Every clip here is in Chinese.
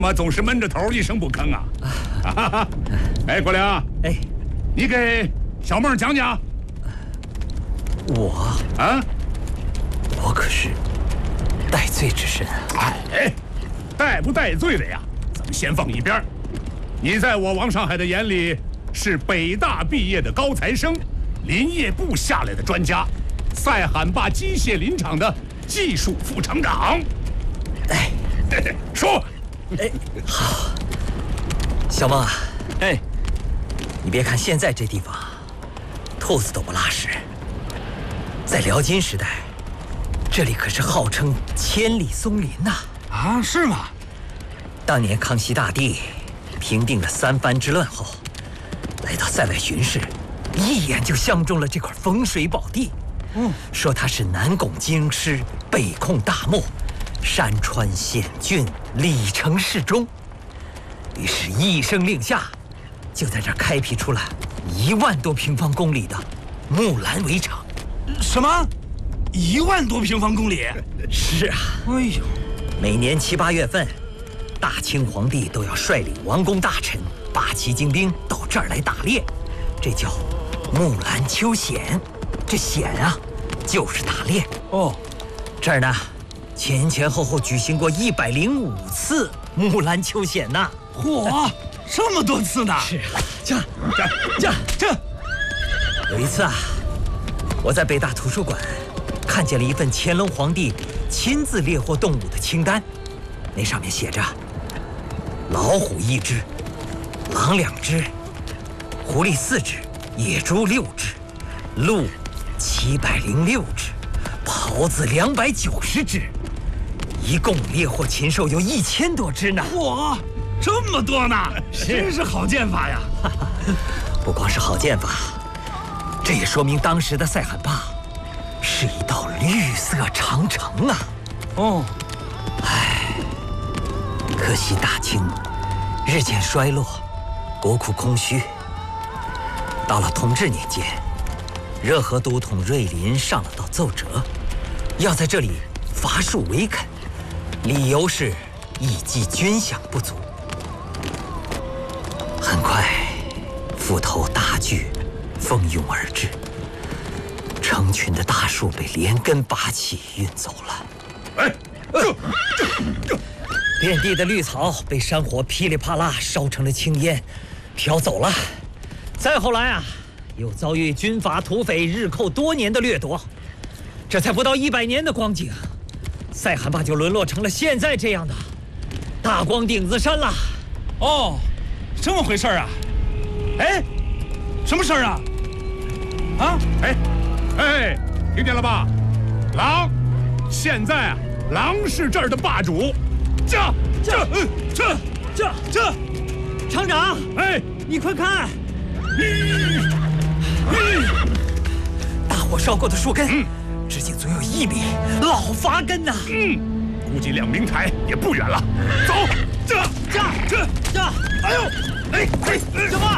妈总是闷着头一声不吭啊！哎，国良， 哎， 你给小梦讲讲。 我啊， 我可是戴罪之身啊！ 哎，戴不戴罪的呀，咱们先放一边。你在我王上海的眼里是北大毕业的高材生，林业部下来的专家，赛罕坝机械林场的技术副厂长。 哎， 说。 哎，好，小梦啊， 哎， 你别看现在这地方，兔子都不拉屎，在辽金时代，这里可是号称千里松林呐！ 啊，是吗？ 当年康熙大帝平定了三藩之乱后，来到塞外巡视，一眼就相中了这块风水宝地。说它是南拱京师，北控大漠。山川险峻，里城适中，于是一声令下，就在这儿开辟出了1万多平方公里的木兰围场。 什么？1万多平方公里？ 是啊。 哎呦， 每年7、8月份，大清皇帝都要率领王公大臣、八旗精兵到这儿来打猎，这叫木兰秋显。这显啊，就是打猎。 哦， 这儿呢。前后举行过105次木兰秋显呐！ 嚯，这么多次呢！ 是啊，这。有一次啊，我在北大图书馆看见了一份乾隆皇帝亲自猎获动物的清单，那上面写着：老虎1只，狼2只，狐狸4只，野猪6只，鹿706只，狍子290只。一共猎获禽兽有1000多只呢！ 嚯，这么多呢！真是好剑法呀！ 不光是好剑法，这也说明当时的塞罕坝是一道绿色长城啊！ 哦， 唉，可惜大清日渐衰落，国库空虚。到了同治年间，热河都统瑞林上了道奏折，要在这里伐树围垦。理由是一计军饷不足。很快，斧头大锯蜂拥而至，成群的大树被连根拔起运走了。 哎，这， 遍地的绿草被山火噼里啪啦烧成了青烟，飘走了。再后来啊，又遭遇军阀土匪日寇多年的掠夺，这才不到100年的光景。塞罕坝就沦落成了现在这样的大光顶子山了。 哦，这么回事啊？哎，什么事儿啊？啊？ 哎，听见了吧？狼，现在啊，狼是这儿的霸主。这， 厂长， 哎， 你快看，大火烧过的树根。直径足有1米，老伐根呐！ 估计2明台也不远了。走，这，哎呦，哎， 什么？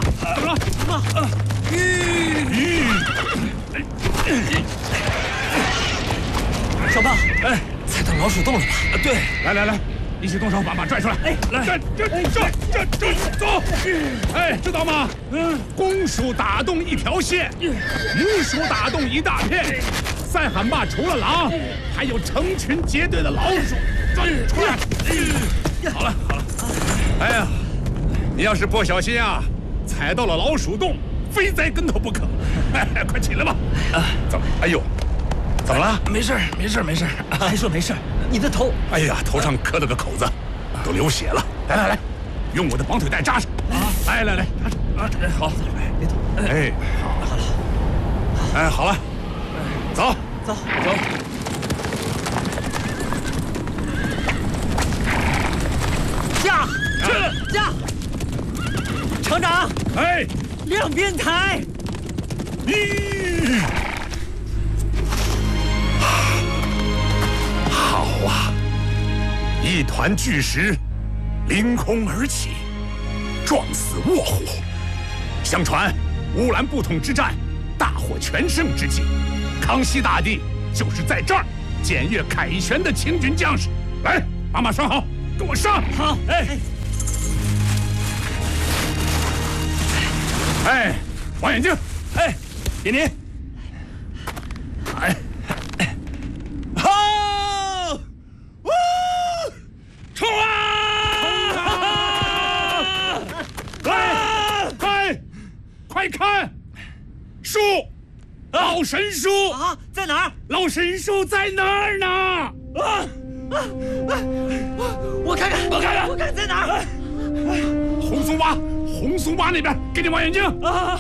小胖， 哎， 踩到老鼠洞了吧？ 对， 来，一起动手把马拽出来。 哎， 来，这，走。哎，知道吗？公鼠打洞1条线，母鼠打洞1大片。塞罕坝除了狼，还有成群结队的老鼠。出来！好了，哎呀，你要是不小心啊，踩到了老鼠洞，非栽跟头不可。哎，快起来吧！怎么？哎呦，怎么了？ 没事。 还说没事，你的头…… 哎呀，头上磕了个口子，都流血了。来，用我的绑腿带扎上。来，扎上。好， 别动。 哎，好了。哎，好了。走， 驾！厂长， 哎， 亮边台。 好啊，一团巨石凌空而起，撞死卧虎。相传乌兰布统之战大获全胜之际，康熙大帝就是在这儿检阅凯旋的清军将士。来，把马拴好，跟我上。 好， 哎， 哎，望远镜。 哎，给您。 哎， 好，呜，冲啊！ 快看，树，老神树啊，在哪儿？ 老神树在那儿呢！ 我看看，我看在哪儿？ 红松洼那边，给你望远镜。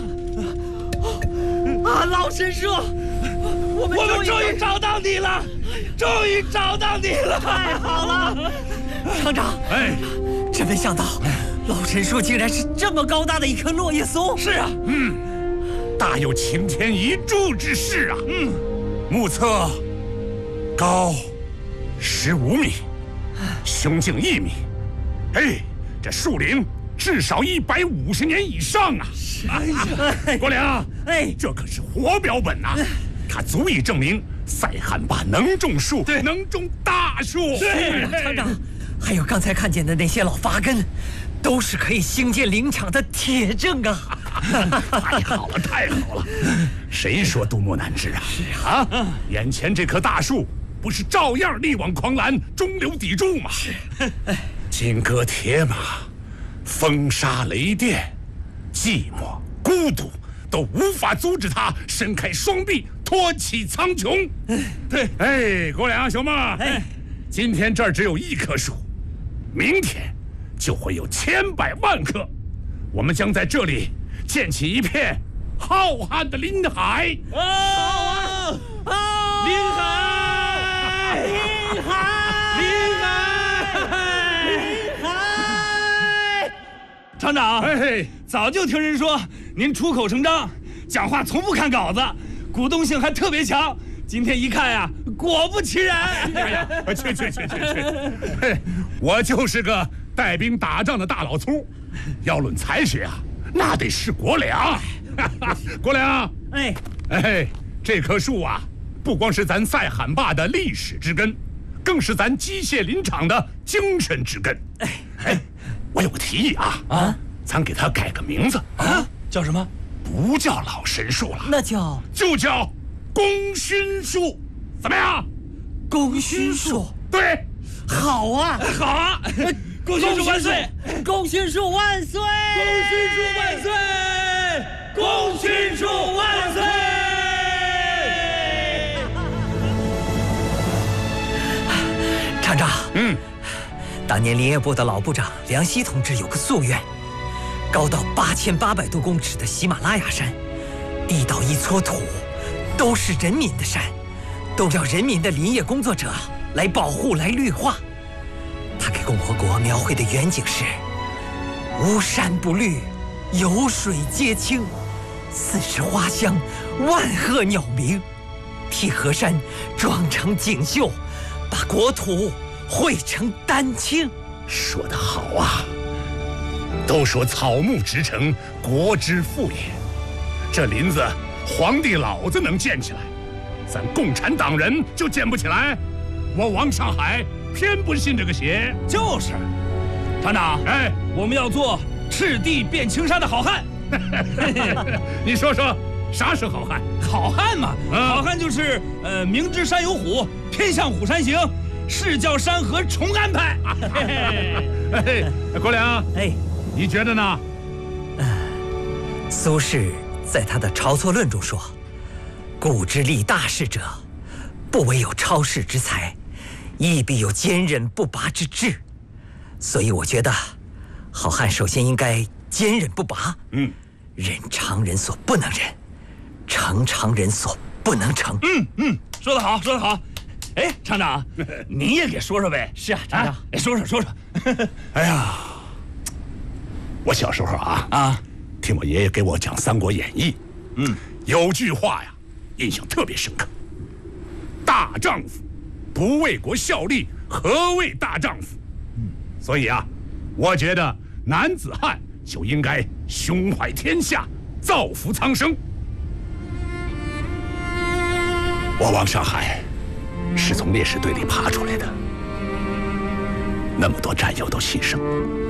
老神树，我们终于找到你了！终于找到你了！太好了，厂长。 哎， 真没想到。老神树竟然是这么高大的一棵落叶松！ 是啊， 大有擎天一柱之势啊！目测高15米，胸径1米。哎，这树龄至少150年以上啊！国良，这可是活标本呐！它足以证明塞罕坝能种树，能种大树。 是厂长，还有刚才看见的那些老伐根。都是可以兴建林场的铁证啊！ 太好了，太好了！谁说杜牧难治啊？是啊，眼前这棵大树不是照样力挽狂澜、中流砥柱吗？是，金戈铁马、风沙雷电、寂寞孤独，都无法阻止他伸开双臂托起苍穹。对，哎，国良兄们，今天这儿只有1棵树，明天就会有千百万棵，我们将在这里建起一片浩瀚的林海。 林海， 厂长，早就听人说您出口成章，讲话从不看稿子，鼓动性还特别强。今天一看呀，果不其然。 去！我就是个带兵打仗的大老粗，要论才学啊，那得是国良。国良，这棵树啊，不光是咱塞罕坝的历史之根，更是咱机械林场的精神之根。我有个提议啊，咱给它改个名字啊，叫什么？ 不叫老神树了， 那就叫功勋树，怎么样？ 功勋树， 对， 好啊， 好啊！功勋树万岁！ 功勋树万岁！ 功勋树万岁！功勋树万岁！ 厂长，当年林业部的老部长梁希同志有个夙愿，高到8800多公尺的喜马拉雅山，地道一撮土，都是人民的山，都要人民的林业工作者来保护、来绿化。他给共和国描绘的远景是：无山不绿，有水皆清，四时花香，万壑鸟鸣，替河山装成锦绣，把国土绘成丹青。 说得好啊！都说草木植成，国之父也。这林子，皇帝老子能建起来，咱共产党人就建不起来。我王上海偏不信这个邪。 就是，厂长，我们要做赤地变青山的好汉。 你说说，啥是好汉？ 好汉嘛，好汉就是明知山有虎，偏向虎山行，是叫山河重安排。 国良，你觉得呢？ 苏轼在他的《晁错论》中说：“故之立大事者，不惟有超世之才，亦必有坚韧不拔之志。”所以我觉得，好汉首先应该坚韧不拔，忍常人所不能忍，成常人所不能成。 说得好，说得好。厂长，您也给说说呗。 是啊，厂长， 说说。 哎呀，我小时候听我爷爷给我讲《三国演义》，有句话呀，印象特别深刻：大丈夫不为国效力，何谓大丈夫？所以啊，我觉得男子汉就应该胸怀天下，造福苍生。我王上海是从烈士队里爬出来的，那么多战友都牺牲。